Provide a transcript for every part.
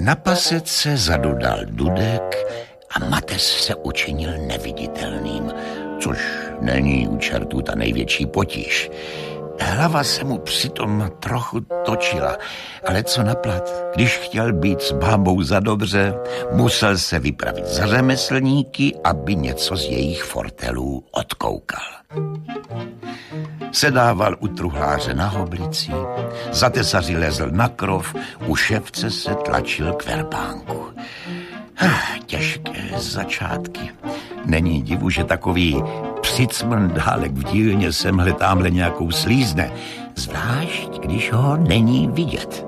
Na pasece zadudal dudek a Matez se učinil neviditelným, což není u čertů ta největší potíž. Hlava se mu přitom trochu točila, ale co naplat, když chtěl být s bábou za dobře, musel se vypravit za řemeslníky, aby něco z jejich fortelů odkoukal. Sedával u truhláře na hoblici, za tesaři lezl na krov, u ševce se tlačil k verpánku. Těžké začátky. Není divu, že takový přicmrdálek v dílně semhle támhle nějakou slízne, zvlášť když ho není vidět.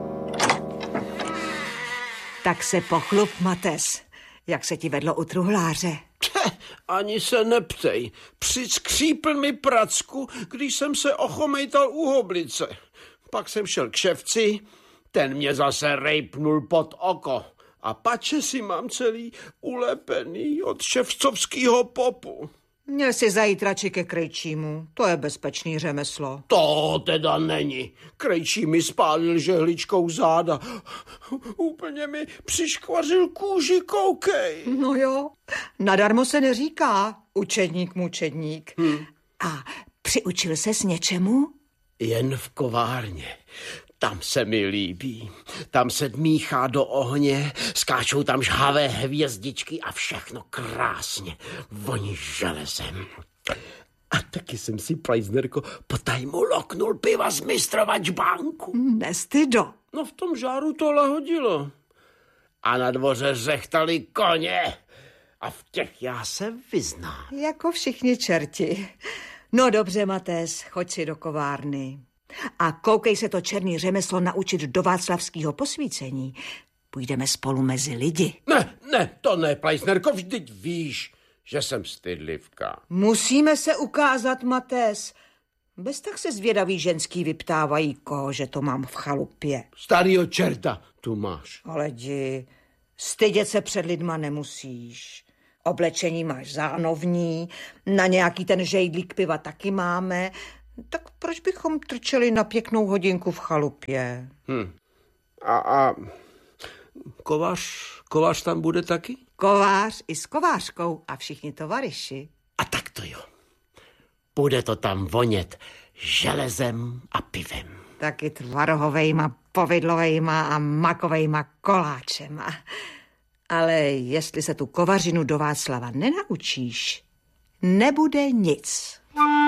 Tak se pochlup, Matez, jak se ti vedlo u truhláře. Ani se neptej. Přiskřípl mi pracku, když jsem se ochomejtal u hoblice. Pak jsem šel k ševci, ten mě zase rejpnul pod oko. A pače si mám celý ulepený od ševcovského popu. Měl si zajít radši ke krejčímu, to je bezpečný řemeslo. To teda není. Krejčí mi spálil žehličkou záda. Úplně mi přiškvařil kůži, koukej. No jo, nadarmo se neříká učedník mučedník. A přiučil ses něčemu? Jen v kovárně. Tam se mi líbí. Tam se dmíchá do ohně, skáčou tam žhavé hvězdičky a všechno krásně voní železem. A taky jsem si, Preisnerko, potajmu loknul piva z mistrova čbánku. Nestydo. No v tom žáru to lahodilo. A na dvoře řechtali koně. A v těch já se vyznám. Jako všichni čerti. No dobře, Matez, choď si do kovárny. A koukej se to černý řemeslo naučit do václavského posvícení. Půjdeme spolu mezi lidi. Ne, to ne, Preisnerko, vždyť víš, že jsem stydlivka. Musíme se ukázat, Matez. Bez tak se zvědaví ženský vyptávají, koho, že to mám v chalupě. Starýho čerta tu máš. Ale jdi, stydět se před lidma nemusíš. Oblečení máš zánovní, na nějaký ten žejdlík piva taky máme. Tak proč bychom trčeli na pěknou hodinku v chalupě? A kovář tam bude taky? Kovář i s kovářkou a všichni tovaryši. A tak to jo. Bude to tam vonět železem a pivem. Taky tvarohovejma, povidlovejma a makovejma koláčema. Ale jestli se tu kovařinu do Václava nenaučíš, nebude nic.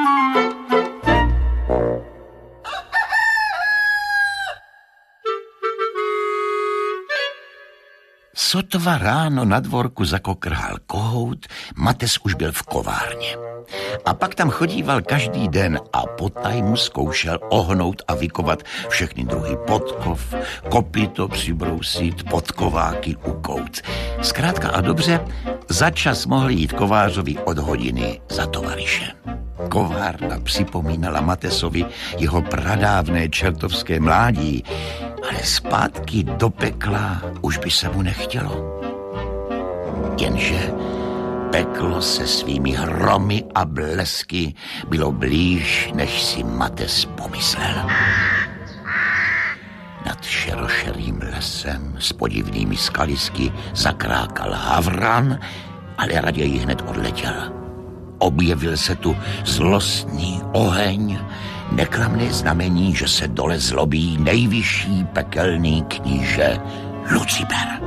Sotva ráno na dvorku zakokrhal kohout, Matez už byl v kovárně. A pak tam chodíval každý den a potajmu zkoušel ohnout a vykovat všechny druhy podkov, kopyto přibrousit, podkováky ukout. Zkrátka a dobře, za čas mohl jít kovářovi od hodiny za tovaryšem. Kovárna připomínala Matezovi jeho pradávné čertovské mládí, ale zpátky do pekla už by se mu nechtělo. Jenže peklo se svými hromy a blesky bylo blíž, než si Matez pomyslel. Nad šerošerým lesem s podivnými skalisky zakrákal havran, ale raději hned odletěl. Objevil se tu zlostný oheň, neklamné znamení, že se dole zlobí nejvyšší pekelný kníže Lucifer.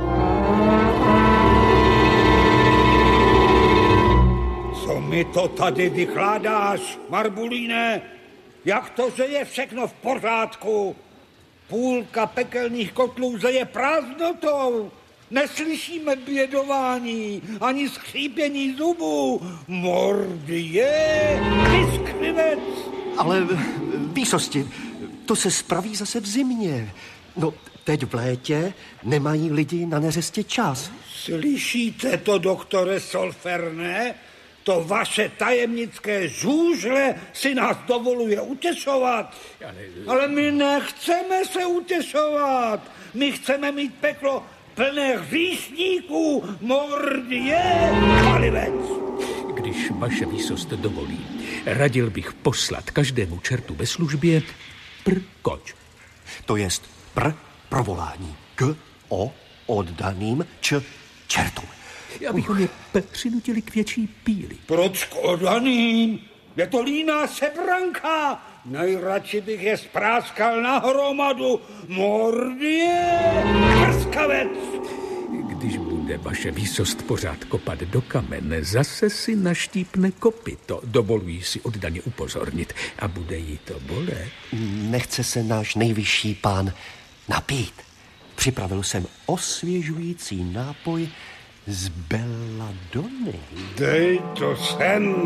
Co mi to tady vykládáš, Marbulíne? Jak to, že je všechno v pořádku? Půlka pekelných kotlů zeje prázdnotou. Neslyšíme bědování, ani skřípění zubů. Mordie, ty skřivec! Ale výsosti, to se spraví zase v zimě. No, teď v létě nemají lidi na neřestě čas. Slyšíte to, doktore Solferne? To vaše tajemnické žůžle si nás dovoluje utěšovat. Ale my nechceme se utěšovat. My chceme mít peklo plné hříšníků, mordie, palivec. Když vaše výsost dovolí, radil bych poslat každému čertu ve službě prkoč. To jest provolání. K-O oddaným čertům. Abychom je přinutili k větší píli. Proč k oddaným? Je to líná sebranka. Nejradši bych je spráskal na hromadu. Mordě, prskavec! Když bude vaše výsost pořád kopat do kamene, zase si naštípne kopyto. Dovoluji si oddaně upozornit. A bude jí to bolet. Nechce se náš nejvyšší pán napít. Připravil jsem osvěžující nápoj z belladony. Dej to sem.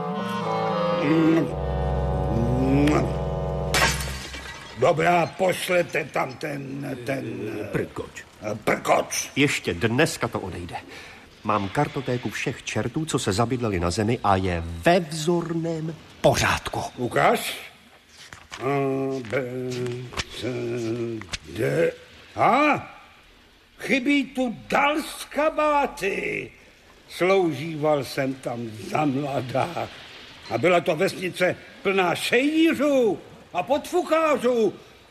Dobrá, pošlete tam ten prkoč. Ještě dneska to odejde. Mám kartotéku všech čertů, co se zabydleli na zemi a je ve vzorném pořádku. Ukaž. A, B, C, D. Chybí tu dal z kabáty. Sloužíval jsem tam za mladá. A byla to vesnice plná šejnířů a podfukářů.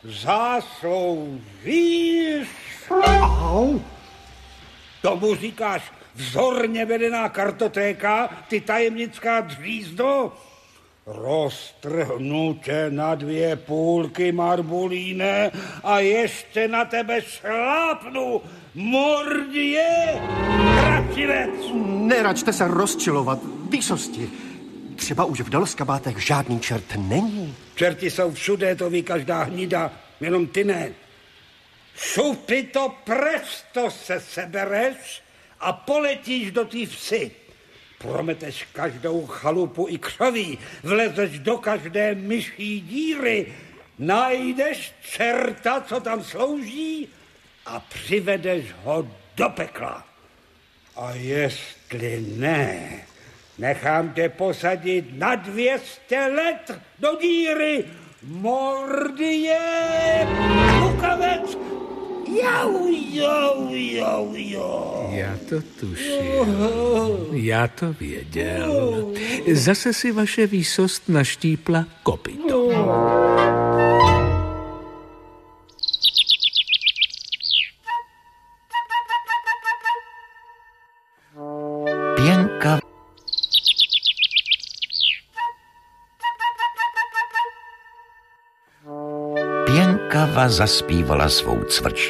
Zasloužíš? Au. Tomu říkáš vzorně vedená kartotéka, ty tajemnická dřízdo? Roztrhnu tě na 2 půlky, Marbulíne, a ještě na tebe šlápnu, mordě, krativec! Neračte se rozčilovat, výsosti. Třeba už v dalskabátech žádný čert není. Čerti jsou všude, to ví každá hnida, jenom ty ne. Šupito presto se sebereš a poletíš do té vsi. Prometeš každou chalupu i křoví, vlezeš do každé myší díry, najdeš čerta, co tam slouží, a přivedeš ho do pekla. A jestli ne, nechám tě posadit na 200 let do díry. Mordě, klukavec, jau. Já to tušil. Já to věděl. Zase si vaše výsost naštípla kopyto. Pěnkava zaspívala svou cvrčí